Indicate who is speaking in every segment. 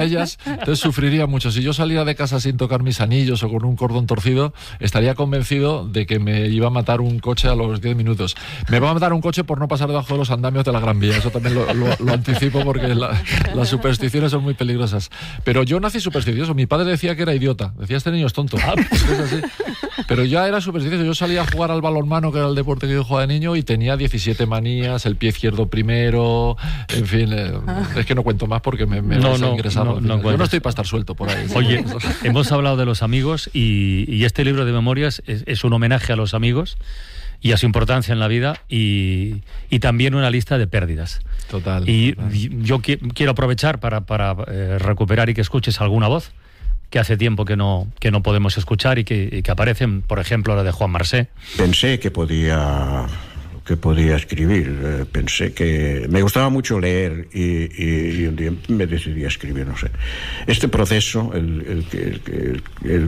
Speaker 1: ellas, entonces sufriría mucho. Si yo saliera de casa sin tocar mis anillos o con un cordón torcido, estaría convencido de que me iba a matar un coche a los 10 minutos. Me va a matar un coche por no pasar debajo de los andamios de la Gran Vía. Eso también lo anticipo porque las supersticiones son muy peligrosas. Pero yo nací supersticioso. Mi padre decía que era idiota. Decía, este niño es tonto. Pues es así. Pero ya era supersticioso. Yo salía a jugar al balonmano, que era el deporte que yo jugaba de niño, y tenía 17 manías, el pie izquierdo primero, en fin. Es que no cuento más porque me vais a ingresar. Yo no estoy para estar suelto por ahí.
Speaker 2: Oye, hemos hablado de los amigos y este libro de memorias es un homenaje a los amigos y a su importancia en la vida y también una lista de pérdidas.
Speaker 1: Total.
Speaker 2: Y yo quiero aprovechar para recuperar y que escuches alguna voz que hace tiempo que no podemos escuchar y que aparecen, por ejemplo, la de Juan Marsé.
Speaker 3: Pensé que podía escribir, pensé que me gustaba mucho leer y un día me decidí a escribir, no sé. Este proceso, el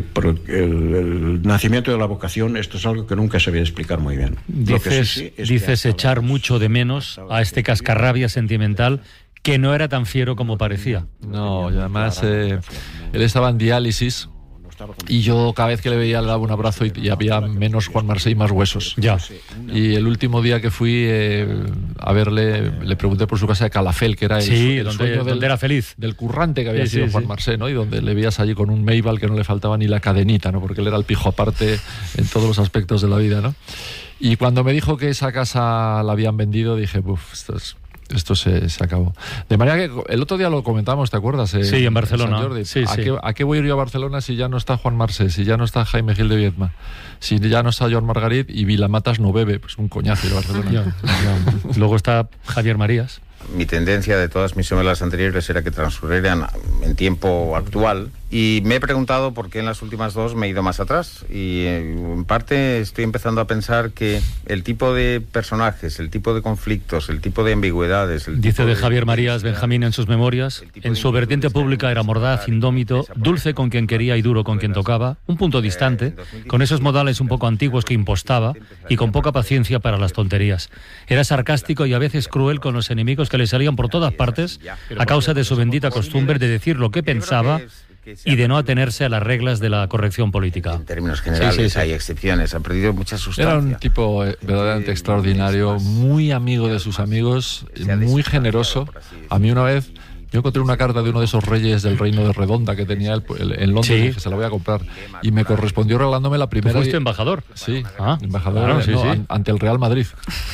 Speaker 3: nacimiento de la vocación, esto es algo que nunca sabía explicar muy bien.
Speaker 2: Dices echar mucho de menos a este cascarrabia sentimental que no era tan fiero como parecía.
Speaker 1: No, y además él estaba en diálisis. Y yo cada vez que le veía le daba un abrazo y había menos Juan Marsé y más huesos.
Speaker 2: Ya.
Speaker 1: Y el último día que fui a verle, le pregunté por su casa de Calafell, que era el sueño
Speaker 2: donde era feliz.
Speaker 1: Del currante que había sido Juan Marsé, ¿no? Y donde le veías allí con un Maybach que no le faltaba ni la cadenita, ¿no? Porque él era el pijo aparte en todos los aspectos de la vida, ¿no? Y cuando me dijo que esa casa la habían vendido, dije, esto se acabó. De manera que el otro día lo comentamos, ¿te acuerdas?
Speaker 2: Sí, en Barcelona.
Speaker 1: ¿A qué voy a ir yo a Barcelona si ya no está Juan Marsé, si ya no está Jaime Gil de Viedma, si ya no está Joan Margarit y Vilamatas no bebe? Pues un coñazo ir a Barcelona.
Speaker 2: Luego está Javier Marías.
Speaker 4: Mi tendencia de todas mis novelas anteriores era que transcurrieran en tiempo actual y me he preguntado por qué en las últimas dos me he ido más atrás y en parte estoy empezando a pensar que el tipo de personajes, el tipo de conflictos, el tipo de ambigüedades...
Speaker 2: Dice de Javier Marías Benjamín en sus memorias, en su vertiente pública era mordaz, indómito, dulce con quien quería y duro con quien tocaba, un punto distante, con esos modales un poco antiguos que impostaba y con poca paciencia para las tonterías. Era sarcástico y a veces cruel con los enemigos que le salían por todas partes a causa de su bendita costumbre de decir lo que pensaba y de no atenerse a las reglas de la corrección política.
Speaker 4: En términos generales hay excepciones, ha perdido mucha sustancia.
Speaker 1: Era un tipo verdaderamente extraordinario, muy amigo de sus amigos, muy generoso. A mí una vez... Yo encontré una carta de uno de esos reyes del reino de Redonda que tenía él en Londres y dije, se la voy a comprar. Y me correspondió regalándome la primera...
Speaker 2: ¿Tú fuiste embajador?
Speaker 1: Sí, embajador ante el Real Madrid.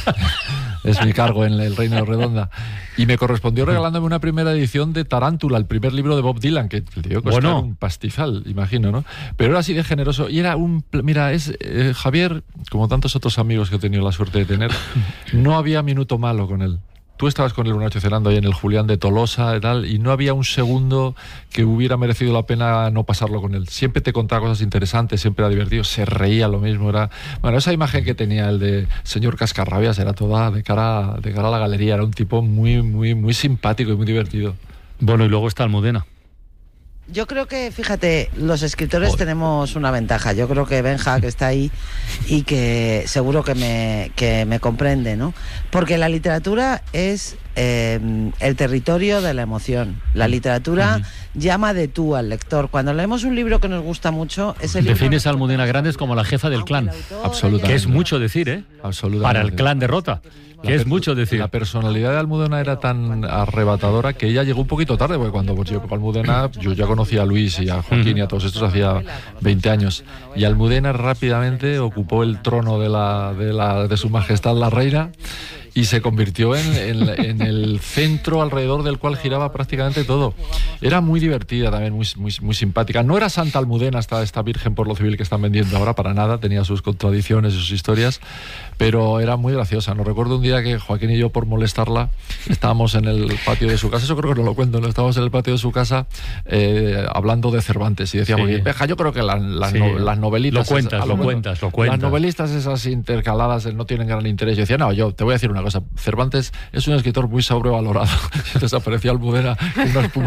Speaker 1: Es mi cargo en el reino de Redonda. Y me correspondió regalándome una primera edición de Tarántula, el primer libro de Bob Dylan, que el tío costaba un pastizal, imagino, ¿no? Pero era así de generoso. Y era Javier, como tantos otros amigos que he tenido la suerte de tener, no había minuto malo con él. Tú estabas con él una noche cenando ahí en el Julián de Tolosa y tal, y no había un segundo que hubiera merecido la pena no pasarlo con él. Siempre te contaba cosas interesantes, siempre era divertido, se reía lo mismo. Esa imagen que tenía el de señor Cascarrabias era toda de cara a la galería, era un tipo muy, muy, muy simpático y muy divertido.
Speaker 2: Bueno, y luego está Almudena.
Speaker 5: Yo creo que, fíjate, los escritores tenemos una ventaja. Yo creo que Benja, que está ahí y que seguro que me comprende, ¿no? Porque la literatura es el territorio de la emoción. La literatura llama de tú al lector. Cuando leemos un libro que nos gusta mucho, ese libro...
Speaker 2: Defines a Almudena Grandes como la jefa del clan.
Speaker 1: Absolutamente.
Speaker 2: Que es mucho decir, ¿eh?
Speaker 1: Absolutamente.
Speaker 2: Para el clan de Rota. Que es mucho decir.
Speaker 1: La personalidad de Almudena era tan arrebatadora que ella llegó un poquito tarde, porque cuando llegó Almudena, yo ya conocía a Luis y a Joaquín y a todos estos hacía 20 años. Y Almudena rápidamente ocupó el trono de su majestad la reina y se convirtió en el centro alrededor del cual giraba prácticamente todo. Era muy divertida también, muy simpática. No era Santa Almudena esta virgen por lo civil que están vendiendo ahora, para nada, tenía sus contradicciones y sus historias, pero era muy graciosa. Nos recuerdo un día que Joaquín y yo, por molestarla, estábamos en el patio de su casa, eso creo que no lo cuento, ¿no? Estábamos en el patio de su casa hablando de Cervantes y decíamos, Peja, yo creo que las novelitas...
Speaker 2: Lo cuentas.
Speaker 1: Las novelistas esas intercaladas no tienen gran interés. Yo decía, no, yo te voy a decir una cosa, Cervantes es un escritor muy sobrevalorado. Entonces aparecía Almudena con una espumadera en la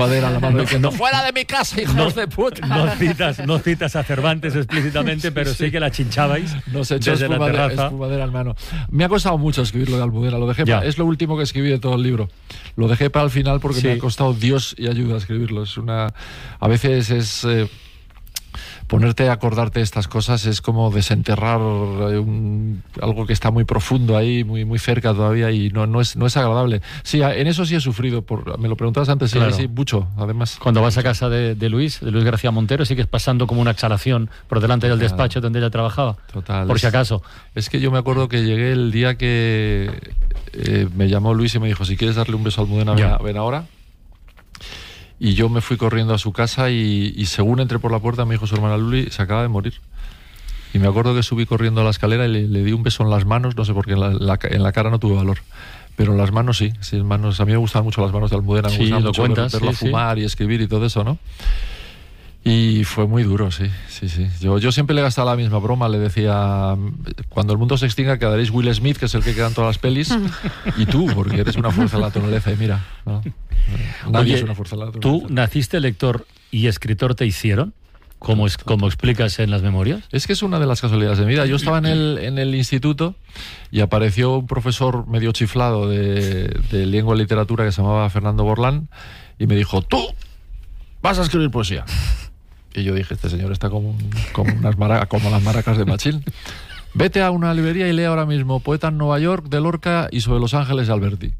Speaker 1: mano diciendo ¡fuera de mi casa, hijos de puta!
Speaker 2: No citas a Cervantes explícitamente, pero sí que la chinchabais.
Speaker 1: Nos echó
Speaker 2: desde la terraza.
Speaker 1: espumadera en mano. Me ha costado mucho escribirlo de Almudena, lo dejé es lo último que escribí de todo el libro. Lo dejé para el final porque me ha costado Dios y ayuda a escribirlo. A veces es... ponerte a acordarte de estas cosas es como desenterrar algo que está muy profundo ahí, muy, muy cerca todavía, y no es agradable. Sí, en eso sí he sufrido. Me lo preguntabas antes, claro. Sí, mucho, además.
Speaker 2: Cuando vas a casa de Luis García Montero, sigues pasando como una exhalación por delante del despacho donde ella trabajaba.
Speaker 1: Total.
Speaker 2: Por si acaso.
Speaker 1: Es que yo me acuerdo que llegué el día que me llamó Luis y me dijo, si quieres darle un beso a Almudena, ven ahora. Y yo me fui corriendo a su casa y según entré por la puerta me dijo su hermana Luli, se acaba de morir. Y me acuerdo que subí corriendo a la escalera y le di un beso en las manos, no sé por qué, en la cara no tuve valor. Pero en las manos sí, en manos. A mí me gustaban mucho las manos de Almudena, me gustaba mucho verla fumar y escribir y todo eso, ¿no? Y fue muy duro, sí. Yo siempre le gastaba la misma broma, le decía, cuando el mundo se extinga quedaréis Will Smith, que es el que queda en todas las pelis, y tú, porque eres una fuerza en la naturaleza, y mira, ¿no? Nadie es una fuerza en la naturaleza.
Speaker 2: ¿Tú naciste lector y escritor te hicieron? Como explicas en las memorias.
Speaker 1: Es que es una de las casualidades de mi vida. Yo estaba en el instituto y apareció un profesor medio chiflado de lengua y literatura que se llamaba Fernando Borlán y me dijo, tú vas a escribir poesía. Y yo dije, este señor está como las maracas de Machín. Vete a una librería y lee ahora mismo Poeta en Nueva York de Lorca y Sobre los Ángeles de Alberti.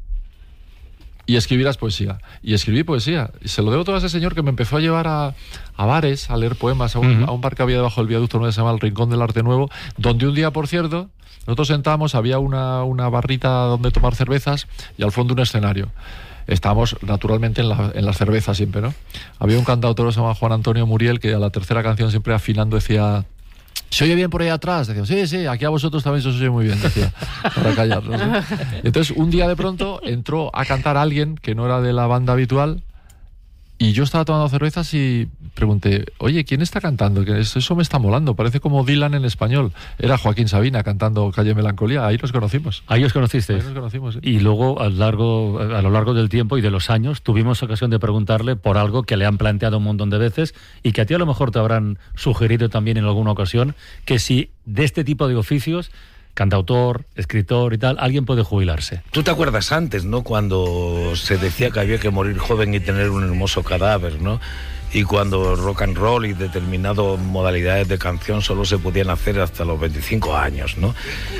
Speaker 1: Y escribirás poesía. Y escribí poesía. Y se lo debo todo a ese señor que me empezó a llevar a bares, a leer poemas, a un bar que había debajo del viaducto, que se llama el Rincón del Arte Nuevo, donde un día, por cierto, nosotros sentábamos, había una barrita donde tomar cervezas y al fondo un escenario. Estábamos naturalmente en las cervezas siempre, ¿no? Había un cantautor que se llama Juan Antonio Muriel que a la tercera canción siempre afinando decía, ¿se oye bien por ahí atrás? Decía, sí, aquí a vosotros también se os oye muy bien, decía, para callarnos, ¿no? Entonces un día de pronto entró a cantar alguien que no era de la banda habitual y yo estaba tomando cervezas y pregunté, oye, ¿quién está cantando? Que eso me está molando, parece como Dylan en español. Era Joaquín Sabina cantando Calle Melancolía, ahí nos conocimos.
Speaker 2: Ahí os conocisteis.
Speaker 1: Ahí nos conocimos, sí.
Speaker 2: Y luego a lo largo del tiempo y de los años tuvimos ocasión de preguntarle por algo que le han planteado un montón de veces y que a ti a lo mejor te habrán sugerido también en alguna ocasión, que si de este tipo de oficios, cantautor, escritor y tal, alguien puede jubilarse.
Speaker 6: Tú te acuerdas antes, ¿no? Cuando se decía que había que morir joven y tener un hermoso cadáver, ¿no? Y cuando rock and roll y determinadas modalidades de canción solo se podían hacer hasta los 25 años, ¿no?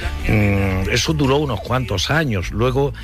Speaker 6: Eso duró unos cuantos años. Luego,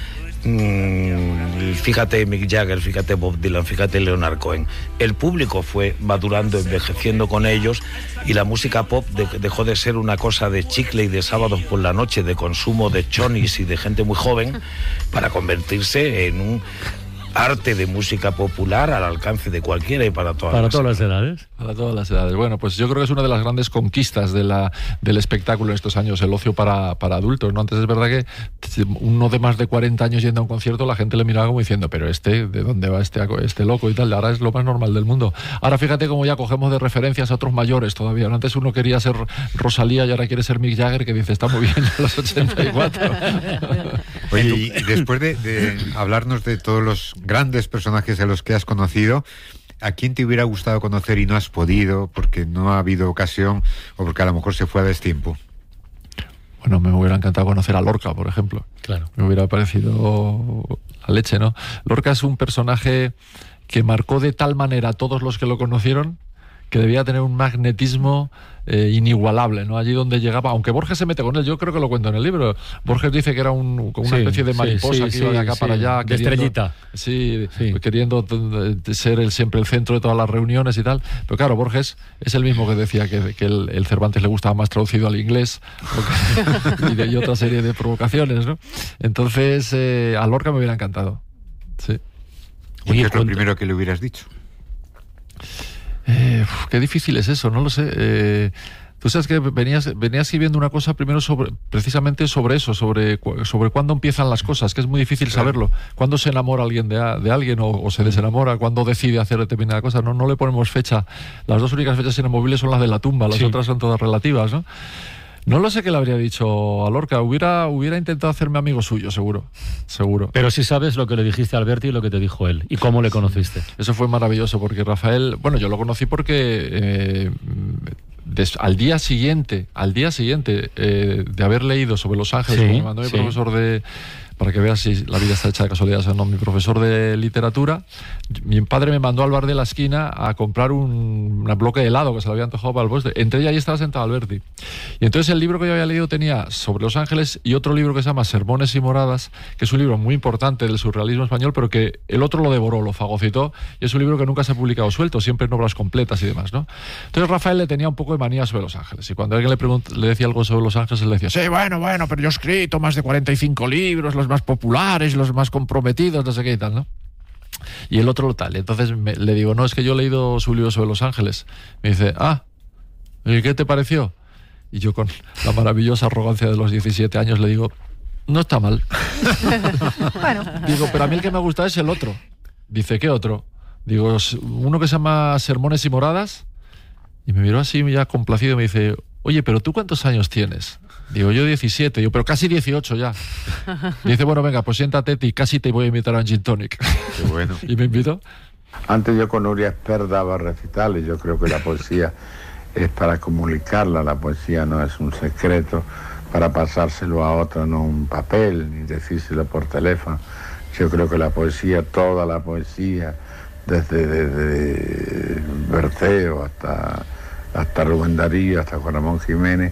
Speaker 6: fíjate Mick Jagger, fíjate Bob Dylan, fíjate Leonard Cohen. El público fue madurando, envejeciendo con ellos y la música pop dejó de ser una cosa de chicle y de sábados por la noche, de consumo de chonis y de gente muy joven, para convertirse en un arte de música popular al alcance de cualquiera y para todas
Speaker 2: las edades.
Speaker 1: Para todas las edades. Bueno, pues yo creo que es una de las grandes conquistas del espectáculo en estos años, el ocio para adultos, ¿no? Antes es verdad que uno de más de 40 años yendo a un concierto, la gente le miraba como diciendo, pero ¿de dónde va este loco y tal? Ahora es lo más normal del mundo. Ahora fíjate cómo ya cogemos de referencias a otros mayores todavía. Antes uno quería ser Rosalía y ahora quiere ser Mick Jagger, que dice, está muy bien a los 84.
Speaker 7: Oye, y después de hablarnos de todos los grandes personajes a los que has conocido, ¿a quién te hubiera gustado conocer y no has podido porque no ha habido ocasión o porque a lo mejor se fue a destiempo?
Speaker 1: Bueno, me hubiera encantado conocer a Lorca, por ejemplo.
Speaker 2: Claro. Me
Speaker 1: hubiera parecido la leche, ¿no? Lorca es un personaje que marcó de tal manera a todos los que lo conocieron que debía tener un magnetismo inigualable, ¿no? Allí donde llegaba, aunque Borges se mete con él, yo creo que lo cuento en el libro. Borges dice que era una especie de mariposa que iba de acá para allá.
Speaker 2: De estrellita.
Speaker 1: Sí, queriendo ser siempre el centro de todas las reuniones y tal. Pero claro, Borges es el mismo que decía que el Cervantes le gustaba más traducido al inglés y otra serie de provocaciones, ¿no? Entonces, a Lorca me hubiera encantado. Sí.
Speaker 7: ¿Y qué es lo primero que le hubieras dicho?
Speaker 1: Qué difícil es eso, no lo sé. Tú sabes que venías escribiendo una cosa primero precisamente sobre eso, sobre cuándo empiezan las cosas, que es muy difícil saberlo. Cuándo se enamora alguien de alguien o se desenamora, cuándo decide hacer determinada cosa. No le ponemos fecha. Las dos únicas fechas inamovibles son las de la tumba, las otras son todas relativas, ¿no? No lo sé qué le habría dicho a Lorca. Hubiera intentado hacerme amigo suyo, seguro.
Speaker 2: Pero sí sabes lo que le dijiste a Alberti y lo que te dijo él. ¿Y cómo le conociste?
Speaker 1: Eso fue maravilloso, porque Rafael... Bueno, yo lo conocí porque... al día siguiente de haber leído sobre Los Ángeles, como me mandó mi profesor de... Para que veas si la vida está hecha de casualidades o no, mi profesor de literatura, mi padre me mandó al bar de la esquina a comprar un bloque de helado que se le había antojado para el postre. Entré y allí estaba sentado Alberti. Y entonces el libro que yo había leído tenía sobre Los Ángeles y otro libro que se llama Sermones y Moradas, que es un libro muy importante del surrealismo español, pero que el otro lo devoró, lo fagocitó, y es un libro que nunca se ha publicado suelto, siempre en obras completas y demás, ¿no? Entonces Rafael le tenía un poco de manía sobre Los Ángeles, y cuando alguien le decía algo sobre Los Ángeles, él le decía, sí, bueno, pero yo he escrito más de 45 libros, los más populares, los más comprometidos, no sé qué y tal, ¿no? Y el otro lo tal. Entonces le digo, no, es que yo he leído su libro sobre Los Ángeles. Me dice, ¿y qué te pareció? Y yo, con la maravillosa arrogancia de los 17 años, le digo, no está mal.
Speaker 8: Bueno.
Speaker 1: Digo, pero a mí el que me gusta es el otro. Dice, ¿qué otro? Digo, uno que se llama Sermones y Moradas. Y me miró así ya complacido y me dice, oye, pero ¿tú cuántos años tienes? Digo, yo 17, pero casi 18 ya. Dice, bueno, venga, pues siéntate y casi te voy a invitar a un gin tonic.
Speaker 7: Qué bueno.
Speaker 1: Y me invitó.
Speaker 9: Antes yo con Nuria Esper daba recitales. Yo creo que la poesía es para comunicarla, la poesía no es un secreto para pasárselo a otra, no un papel, ni decírselo por teléfono. Yo creo que la poesía, toda la poesía, desde Berceo hasta Rubén Darío, hasta Juan Ramón Jiménez,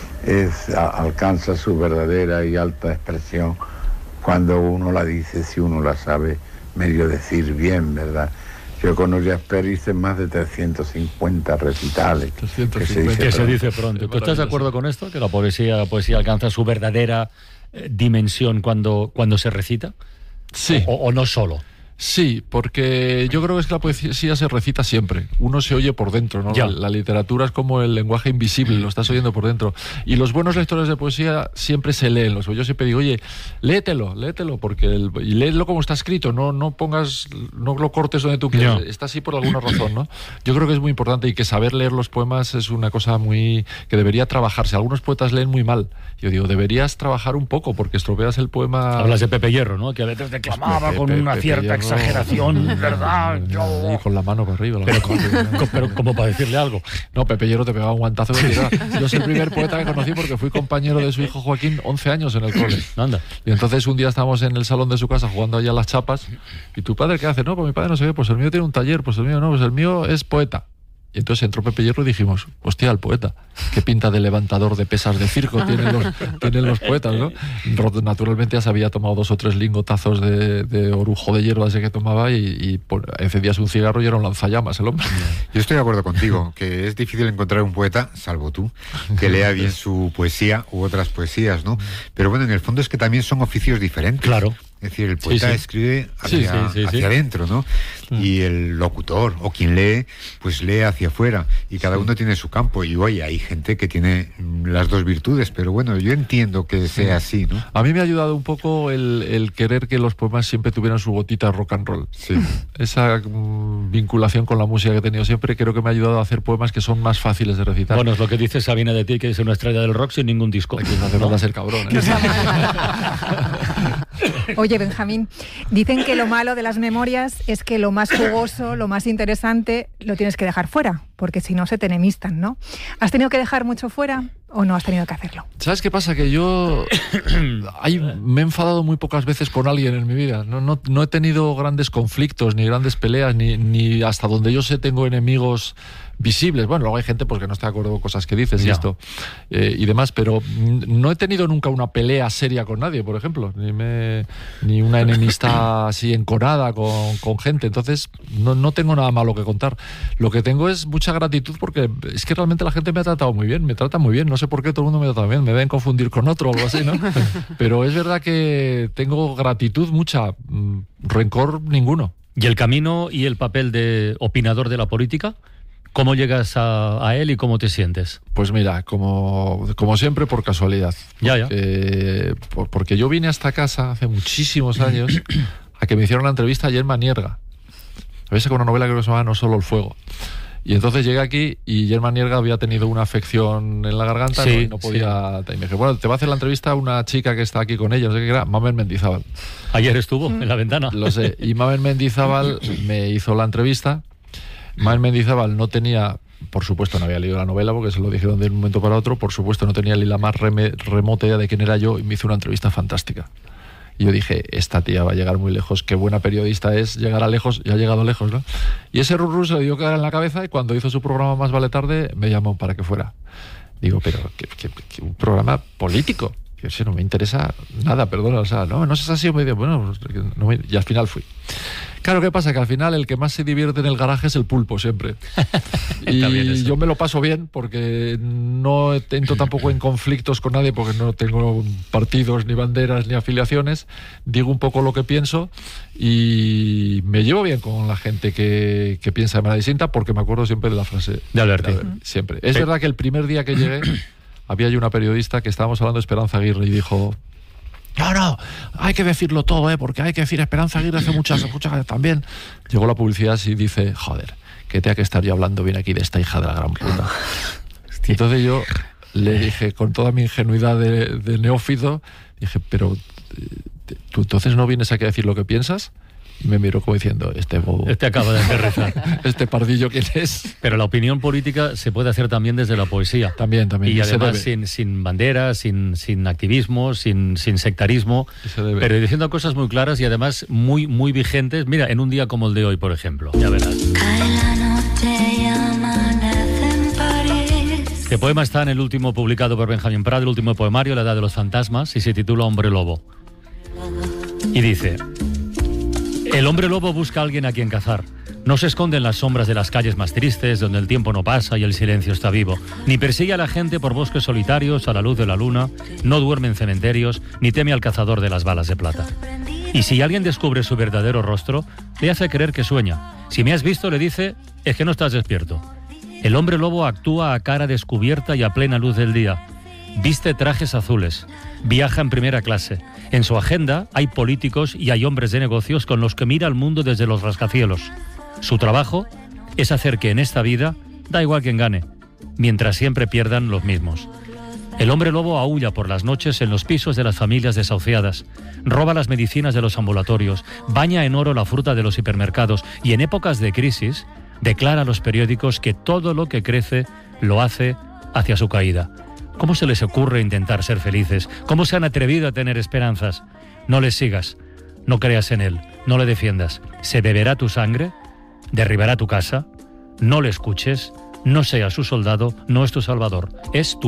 Speaker 9: alcanza su verdadera y alta expresión cuando uno la dice, si uno la sabe medio decir bien, ¿verdad? Yo con Nuria Esper hice más de 350 recitales.
Speaker 2: 350. Que se dice pronto. ¿Tú estás de acuerdo con esto? ¿Que la poesía alcanza su verdadera dimensión cuando se recita?
Speaker 1: Sí.
Speaker 2: ¿O no solo?
Speaker 1: Sí, porque yo creo que es que la poesía se recita siempre. Uno se oye por dentro, ¿no? La literatura es como el lenguaje invisible, lo estás oyendo por dentro. Y los buenos lectores de poesía siempre se leen. Yo siempre digo, oye, léetelo, y léelo como está escrito, no lo cortes donde tú quieras. Está así por alguna razón, ¿no? Yo creo que es muy importante y que saber leer los poemas es una cosa que debería trabajarse. Algunos poetas leen muy mal. Yo digo, deberías trabajar un poco porque estropeas el poema.
Speaker 2: Hablas de Pepe Hierro, ¿no? Que a veces declamaba con una cierta exageración, ¿verdad?
Speaker 1: Y con la mano para arriba.
Speaker 2: Pero como para decirle algo.
Speaker 1: No, Pepe Hierro te pegaba un guantazo de tirada. Yo soy el primer poeta que conocí porque fui compañero de su hijo Joaquín 11 años en el cole.
Speaker 2: Anda.
Speaker 1: Y entonces un día estábamos en el salón de su casa jugando allá a las chapas. ¿Y tu padre qué hace? No, pues mi padre no sé qué, pues el mío tiene un taller, pues el mío no, pues el mío es poeta. Y entonces entró Pepe Hierro y dijimos, hostia, el poeta, qué pinta de levantador de pesas de circo tienen los poetas, ¿no? Naturalmente ya se había tomado 2 o 3 lingotazos de orujo de hierba ese que tomaba y encendías un cigarro y era un lanzallamas el hombre.
Speaker 7: Yo estoy de acuerdo contigo, que es difícil encontrar un poeta, salvo tú, que lea bien su poesía u otras poesías, ¿no? Pero bueno, en el fondo es que también son oficios diferentes.
Speaker 2: Claro.
Speaker 7: Es decir, el poeta escribe hacia adentro, ¿no? Y el locutor o quien lee, pues lee hacia afuera. Y cada uno tiene su campo. Y oye, hay gente que tiene las dos virtudes, pero bueno, yo entiendo que sea así, ¿no?
Speaker 1: A mí me ha ayudado un poco el querer que los poemas siempre tuvieran su gotita de rock and roll.
Speaker 7: Sí.
Speaker 1: Esa vinculación con la música que he tenido siempre creo que me ha ayudado a hacer poemas que son más fáciles de recitar.
Speaker 2: Bueno, es lo que dice Sabina de ti, que es una estrella del rock sin ningún disco.
Speaker 1: Aquí no hace falta ser cabrón, ¿eh?
Speaker 8: Oye, Benjamín, dicen que lo malo de las memorias es que lo más jugoso, lo más interesante, lo tienes que dejar fuera, porque si no se te enemistan, ¿no? ¿Has tenido que dejar mucho fuera o no has tenido que hacerlo?
Speaker 1: ¿Sabes qué pasa? Que yo me he enfadado muy pocas veces con alguien en mi vida. No he tenido grandes conflictos, ni grandes peleas, ni hasta donde yo sé tengo enemigos visibles. Bueno, luego hay gente pues que no está de acuerdo con cosas que dices y demás, pero no he tenido nunca una pelea seria con nadie, por ejemplo, ni una enemistad así enconada con gente. Entonces no tengo nada malo que contar. Lo que tengo es mucha gratitud porque es que realmente la gente me ha tratado muy bien, me trata muy bien. No sé por qué todo el mundo me trata bien, me deben confundir con otro o algo así, ¿no? Pero es verdad que tengo gratitud mucha, rencor ninguno.
Speaker 2: ¿Y el camino y el papel de opinador de la política? ¿Cómo llegas a él y cómo te sientes?
Speaker 1: Pues mira, como siempre, por casualidad. Porque yo vine a esta casa hace muchísimos años a que me hicieron la entrevista a Gemma Nierga. ¿Habéis sacado una novela que se llama No solo el fuego? Y entonces llegué aquí y Germán Nierga había tenido una afección en la garganta,
Speaker 2: Sí,
Speaker 1: y no podía... Y me dije, bueno, te va a hacer la entrevista una chica que está aquí con ella, no sé qué era, Mamen Mendizábal.
Speaker 2: Ayer estuvo en la ventana.
Speaker 1: Lo sé. Y Mamen Mendizábal me hizo la entrevista. Mamen Mendizábal no tenía... Por supuesto no había leído la novela porque se lo dijeron de un momento para otro. Por supuesto no tenía ni la más remota idea de quién era yo y me hizo una entrevista fantástica. Y yo dije, esta tía va a llegar muy lejos, qué buena periodista es, llegará lejos, y ha llegado lejos, ¿no? Y ese rurru se le dio quedar en la cabeza y cuando hizo su programa Más vale tarde me llamó para que fuera. Digo, pero que un programa político, que no me interesa nada, perdona, o sea, no sé si ha sido medio, bueno, no me, y al final fui. Claro, ¿qué pasa? Que al final el que más se divierte en el garaje es el pulpo siempre. Y yo me lo paso bien porque no entro tampoco en conflictos con nadie porque no tengo partidos, ni banderas, ni afiliaciones. Digo un poco lo que pienso y me llevo bien con la gente que piensa de manera distinta porque me acuerdo siempre de la frase
Speaker 2: de Alberti.
Speaker 1: Siempre. Es verdad que el primer día que llegué había yo una periodista que estábamos hablando de Esperanza Aguirre y dijo... No, hay que decirlo todo, porque hay que decir Esperanza Aguirre hace muchas también. Llegó la publicidad y dice, joder, que tenga que estar yo hablando bien aquí de esta hija de la gran puta. Y entonces yo le dije, con toda mi ingenuidad de neófito, dije, pero ¿tú entonces no vienes aquí a decir lo que piensas? Y me miró como diciendo, este bobo.
Speaker 2: Este acaba de aterrizar.
Speaker 1: Este pardillo, ¿quién es?
Speaker 2: Pero la opinión política se puede hacer también desde la poesía.
Speaker 1: También.
Speaker 2: Y además sin banderas, sin activismo, sin sectarismo, pero diciendo cosas muy claras y además muy, muy vigentes. Mira, en un día como el de hoy, por ejemplo. Ya verás. Este poema está en el último publicado por Benjamín Prado, el último poemario, La Edad de los Fantasmas, y se titula Hombre Lobo. Y dice... El hombre lobo busca a alguien a quien cazar. No se esconde en las sombras de las calles más tristes, donde el tiempo no pasa y el silencio está vivo. Ni persigue a la gente por bosques solitarios a la luz de la luna, no duerme en cementerios, ni teme al cazador de las balas de plata. Y si alguien descubre su verdadero rostro, le hace creer que sueña. Si me has visto, le dice, es que no estás despierto. El hombre lobo actúa a cara descubierta y a plena luz del día. Viste trajes azules, viaja en primera clase. En su agenda hay políticos y hay hombres de negocios con los que mira al mundo desde los rascacielos. Su trabajo es hacer que en esta vida, da igual quien gane, mientras siempre pierdan los mismos. El hombre lobo aúlla por las noches en los pisos de las familias desahuciadas, roba las medicinas de los ambulatorios, baña en oro la fruta de los hipermercados y en épocas de crisis declara a los periódicos que todo lo que crece lo hace hacia su caída. ¿Cómo se les ocurre intentar ser felices? ¿Cómo se han atrevido a tener esperanzas? No les sigas, no creas en él, no le defiendas. Se beberá tu sangre, derribará tu casa, no le escuches, no seas su soldado, no es tu salvador, es tu